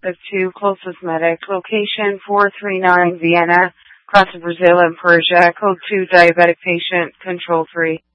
of 2, closest medic. Location 439 Vienna, across Brazil and Persia. Code 2, diabetic patient, control 3.